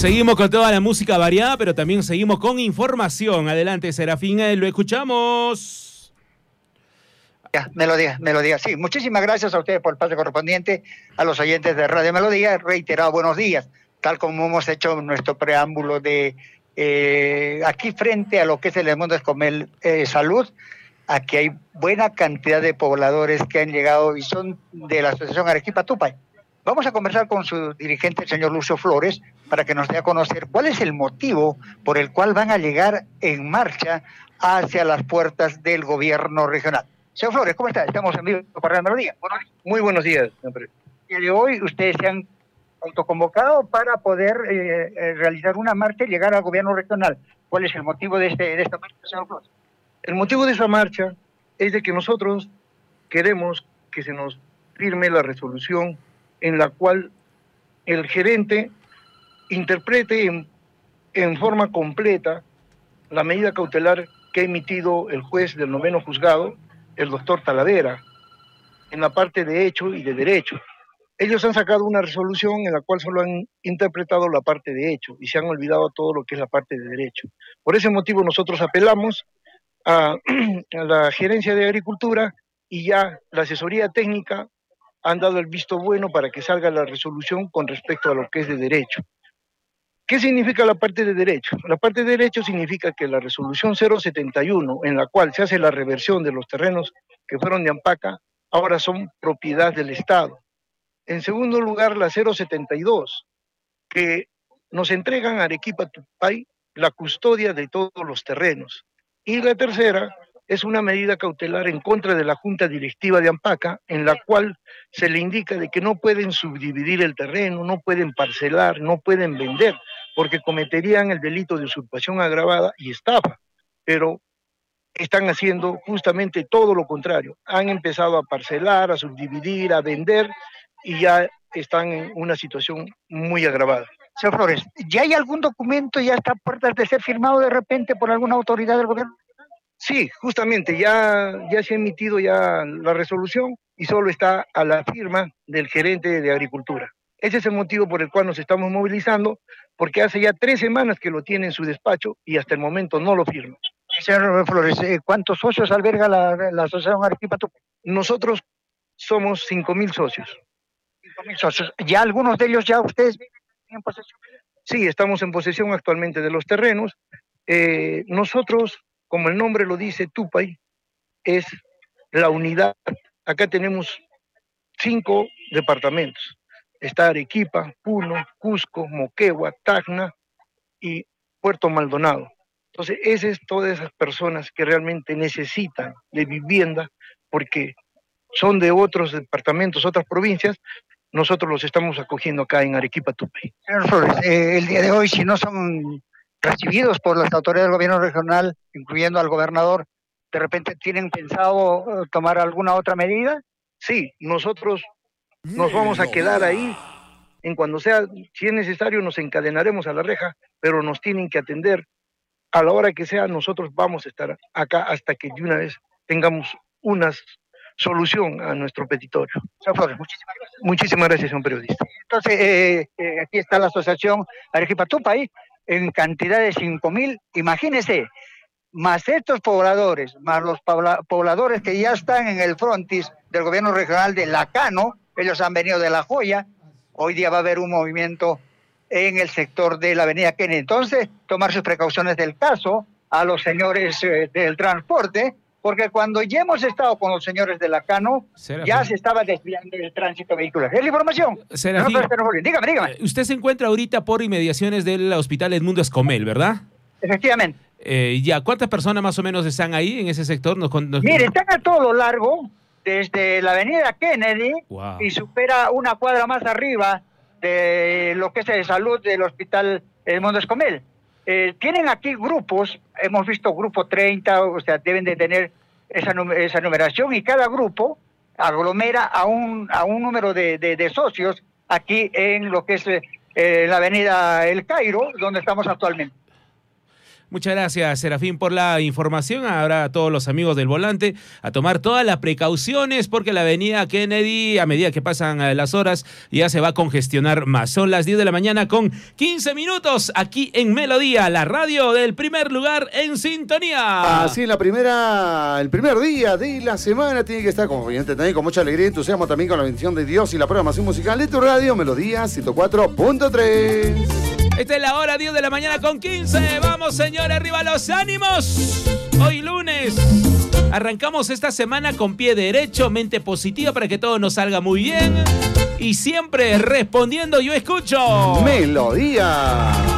seguimos con toda la música variada, pero también seguimos con información. Adelante, Serafín, lo escuchamos. Melodía. Sí, muchísimas gracias a ustedes por el pase correspondiente, a los oyentes de Radio Melodía. Reiterado, buenos días. Tal como hemos hecho nuestro preámbulo de aquí frente a lo que es el Mundo Escomel Salud, aquí hay buena cantidad de pobladores que han llegado y son de la Asociación Arequipa Tupay. Vamos a conversar con su dirigente, el señor Lucio Flores, para que nos dé a conocer cuál es el motivo por el cual van a llegar en marcha hacia las puertas del gobierno regional. Señor Flores, ¿cómo está? Estamos en vivo por Radio Melodía. Muy buenos días, siempre. El día de hoy ustedes se han autoconvocado para poder realizar una marcha y llegar al gobierno regional. ¿Cuál es el motivo de esta marcha, señor Flores? El motivo de esa marcha es de que nosotros queremos que se nos firme la resolución en la cual el gerente interprete en forma completa la medida cautelar que ha emitido el juez del 9º juzgado, el doctor Talavera, en la parte de hecho y de derecho. Ellos han sacado una resolución en la cual solo han interpretado la parte de hecho y se han olvidado todo lo que es la parte de derecho. Por ese motivo nosotros apelamos a la Gerencia de Agricultura y ya la asesoría técnica han dado el visto bueno para que salga la resolución con respecto a lo que es de derecho. ¿Qué significa la parte de derecho? La parte de derecho significa que la resolución 071, en la cual se hace la reversión de los terrenos que fueron de Ampaca, ahora son propiedad del Estado. En segundo lugar, la 072, que nos entregan a Arequipa Tupay la custodia de todos los terrenos. Y la tercera es una medida cautelar en contra de la Junta Directiva de Ampaca, en la cual se le indica de que no pueden subdividir el terreno, no pueden parcelar, no pueden vender, porque cometerían el delito de usurpación agravada y estafa. Pero están haciendo justamente todo lo contrario. Han empezado a parcelar, a subdividir, a vender y ya están en una situación muy agravada. Señor Flores, ¿ya hay algún documento, ya está a puertas de ser firmado de repente por alguna autoridad del gobierno? Sí, justamente, ya se ha emitido ya la resolución y solo está a la firma del gerente de Agricultura. Ese es el motivo por el cual nos estamos movilizando, porque hace ya 3 semanas que lo tiene en su despacho y hasta el momento no lo firma. Señor Flores, ¿cuántos socios alberga la Asociación Arequipa Tupay? Nosotros somos 5.000 socios. 5.000 socios. ¿Ya algunos de ellos ya ustedes viven en posesión? Sí, estamos en posesión actualmente de los terrenos. Nosotros, como el nombre lo dice, Tupay es la unidad. Acá tenemos 5 departamentos. Está Arequipa, Puno, Cusco, Moquegua, Tacna y Puerto Maldonado. Entonces, esas todas esas personas que realmente necesitan de vivienda porque son de otros departamentos, otras provincias, nosotros los estamos acogiendo acá en Arequipa Tupay. Señor Flores, el día de hoy, si no son recibidos por las autoridades del gobierno regional, incluyendo al gobernador, ¿de repente tienen pensado tomar alguna otra medida? Sí, nosotros nos vamos a quedar ahí. En cuando sea, si es necesario, nos encadenaremos a la reja, pero nos tienen que atender. A la hora que sea, nosotros vamos a estar acá hasta que de una vez tengamos una solución a nuestro petitorio. Señor Flores, muchísimas gracias. Muchísimas gracias, señor periodista. Entonces, aquí está la Asociación Arequipa Tupay en cantidad de 5.000, imagínese, más estos pobladores, más los pobladores que ya están en el frontis del gobierno regional de Lacano, ellos han venido de La Joya, hoy día va a haber un movimiento en el sector de la avenida Kennedy. Entonces, tomar sus precauciones del caso a los señores del transporte, porque cuando ya hemos estado con los señores de Lacano, ya se estaba desviando el tránsito vehicular. Es la información. Serafín, dígame. Usted se encuentra ahorita por inmediaciones del Hospital Edmundo Escomel, ¿verdad? Efectivamente. Ya, ¿cuántas personas más o menos están ahí en ese sector? Mire, están a todo lo largo, desde la avenida Kennedy, y supera una cuadra más arriba de lo que es de salud del Hospital Edmundo Escomel. Tienen aquí grupos, hemos visto grupo 30, o sea, deben de tener esa numeración, y cada grupo aglomera a un número de socios aquí en lo que es la avenida El Cairo, donde estamos actualmente. Muchas gracias, Serafín, por la información. Ahora a todos los amigos del volante a tomar todas las precauciones porque la avenida Kennedy, a medida que pasan las horas, ya se va a congestionar más. Son las 10 de la mañana con 15 minutos aquí en Melodía, la radio del primer lugar en sintonía. Así el primer día de la semana tiene que estar también con mucha alegría y entusiasmo, también con la bendición de Dios y la programación musical de tu radio, Melodía 104.3. Esta es la hora 10 de la mañana con 15. Vamos, señores, arriba los ánimos. Hoy lunes. Arrancamos esta semana con pie derecho, mente positiva para que todo nos salga muy bien. Y siempre respondiendo, yo escucho Melodía.